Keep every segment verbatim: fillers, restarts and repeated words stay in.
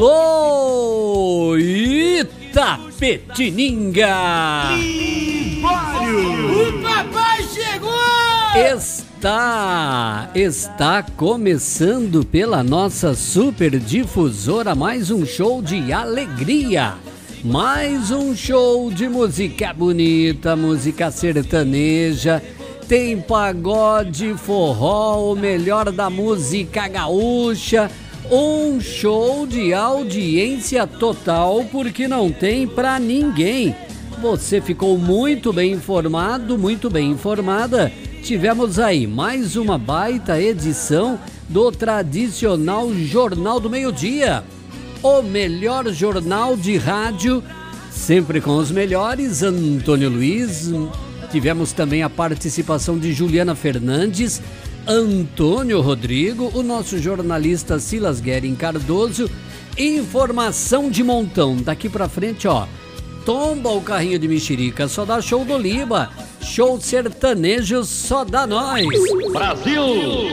Alô, Itapetininga! Libório! O papai chegou! Está, está começando pela nossa super difusora mais um show de alegria. Mais um show de música bonita, música sertaneja. Tem pagode, forró, o melhor da música gaúcha. Um show de audiência total, porque não tem pra ninguém. Você ficou muito bem informado, muito bem informada. Tivemos aí mais uma baita edição do tradicional Jornal do Meio-Dia. O melhor jornal de rádio, sempre com os melhores, Antônio Luiz. Tivemos também a participação de Juliana Fernandes, Antônio Rodrigo, o nosso jornalista Silas Guerin Cardoso. Informação de montão. Daqui pra frente, ó, tomba o carrinho de mexerica, só dá show do Liba. Show sertanejo, só dá nós. Brasil!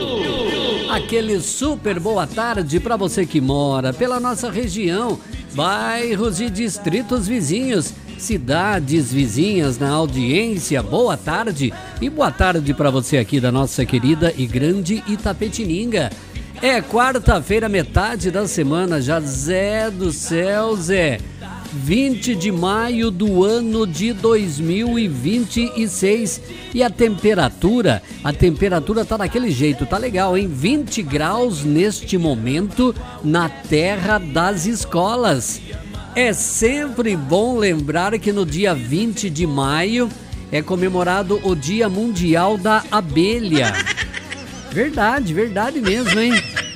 Aquele super boa tarde pra você que mora pela nossa região, bairros e distritos vizinhos, cidades vizinhas na audiência, boa tarde. E boa tarde para você aqui da nossa querida e grande Itapetininga. É quarta-feira, metade da semana já, Zé do céu, Zé. vinte de maio do ano de dois mil e vinte e seis. E a temperatura, a temperatura tá daquele jeito, tá legal, hein? vinte graus neste momento na terra das escolas. É sempre bom lembrar que no dia vinte de maio é comemorado o Dia Mundial da Abelha. Verdade, verdade mesmo, hein?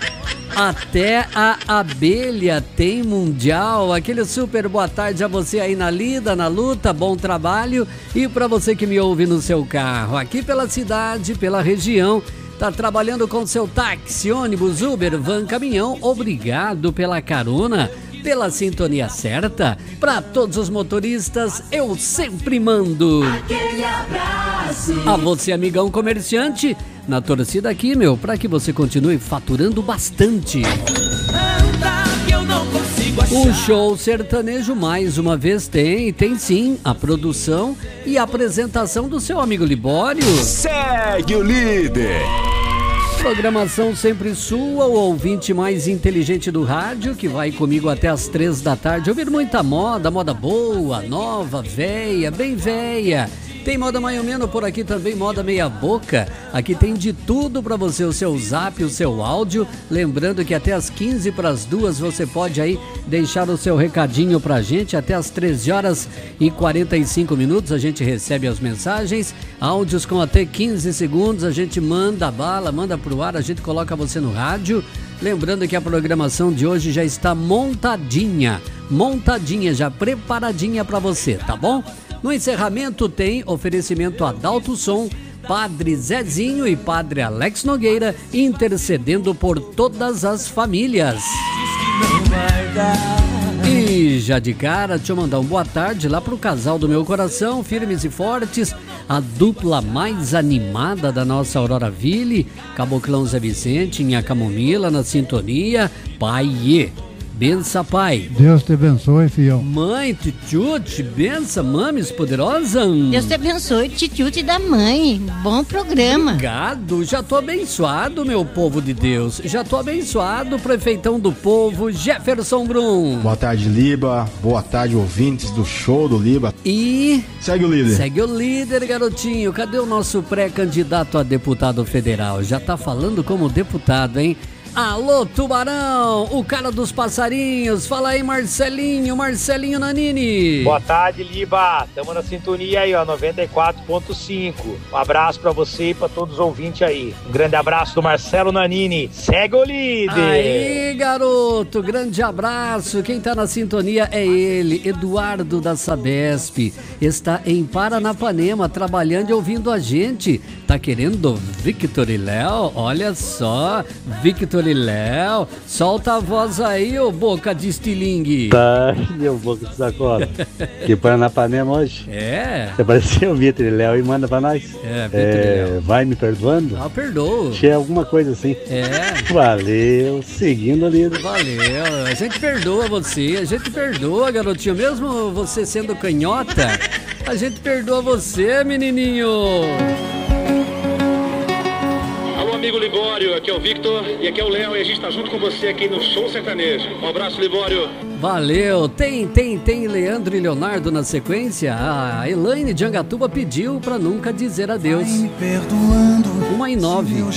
Até a abelha tem mundial. Aquele super boa tarde a você aí na lida, na luta, bom trabalho. E para você que me ouve no seu carro, aqui pela cidade, pela região, tá trabalhando com seu táxi, ônibus, Uber, van, caminhão, obrigado pela carona, pela sintonia certa. Para todos os motoristas, eu sempre mando Aquele abraço. a você, amigão comerciante, na torcida aqui, meu, para que você continue faturando bastante. O show sertanejo mais uma vez tem, tem sim, a produção e a apresentação do seu amigo Libório. Segue o líder! Programação sempre sua, o ouvinte mais inteligente do rádio, que vai comigo até as três da tarde. Ouvir muita moda, moda boa, nova, véia, bem véia. Tem moda mais ou menos por aqui também, moda meia boca. Aqui tem de tudo para você, o seu zap, o seu áudio. Lembrando que até as quinze para as duas você pode aí deixar o seu recadinho pra gente. Até as treze horas e quarenta e cinco minutos a gente recebe as mensagens. Áudios com até quinze segundos, a gente manda bala, manda pro ar, a gente coloca você no rádio. Lembrando que a programação de hoje já está montadinha, montadinha, já preparadinha para você, tá bom? No encerramento tem oferecimento Adalto Som, Padre Zezinho e Padre Alex Nogueira, intercedendo por todas as famílias. E já de cara, deixa eu mandar um boa tarde lá pro casal do meu coração, firmes e fortes, a dupla mais animada da nossa Aurora Ville, Caboclão Zé Vicente, Inha Camomila na sintonia, Pai. Bença, pai. Deus te abençoe, fiel. Mãe, tchutchute, bença, mames poderosa. Deus te abençoe, tchutchute da mãe. Bom programa. Obrigado, já tô abençoado, meu povo de Deus. Já tô abençoado, prefeitão do povo, Jefferson Brum. Boa tarde, Liba. Boa tarde, ouvintes do show do Liba. E... segue o líder. Segue o líder, garotinho. Cadê o nosso pré-candidato a deputado federal? Já tá falando como deputado, hein? Alô, Tubarão, o cara dos passarinhos. Fala aí, Marcelinho, Marcelinho Nanini. Boa tarde, Liba. Tamo na sintonia aí, ó, noventa e quatro ponto cinco. Um abraço pra você e pra todos os ouvintes aí. Um grande abraço do Marcelo Nanini. Segue o líder. Aí, garoto, grande abraço. Quem tá na sintonia é ele, Eduardo da Sabesp. Está em Paranapanema, trabalhando e ouvindo a gente. Tá querendo Victor e Léo? Olha só, Victor Leandriléu. Solta a voz aí, ô boca de estilingue. Tá, meu boca de sacola. Que Paranapanema hoje. É? Você apareceu o Vitriléu e manda pra nós. É, Vitriléu. É, vai me perdoando? Ah, perdoa. Achei alguma coisa assim. É. Valeu, seguindo ali. Valeu, a gente perdoa você, a gente perdoa, garotinho. Mesmo você sendo canhota, a gente perdoa você, menininho. Alô, amigo Libório, aqui é o Victor e aqui é o Léo e a gente tá junto com você aqui no Show Sertanejo. Um abraço, Libório. Valeu, tem, tem, tem Leandro e Leonardo na sequência. A Elaine de Angatuba pediu pra nunca dizer adeus. Uma e nove.